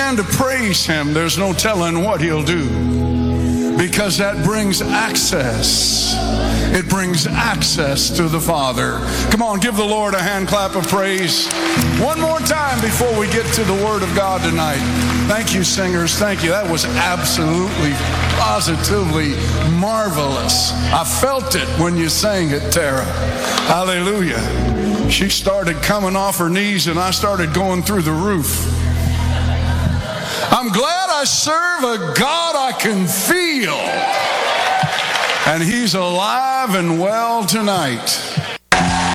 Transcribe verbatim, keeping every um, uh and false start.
begin to praise him, there's no telling what he'll do, because that brings access. It brings access to the Father. Come on, give the Lord a hand clap of praise. One more time before we get to the Word of God tonight. Thank you, singers. Thank you. That was absolutely, positively marvelous. I felt it when you sang it, Tara. Hallelujah. She started coming off her knees and I started going through the roof. I'm glad I serve a God I can feel. And he's alive and well tonight.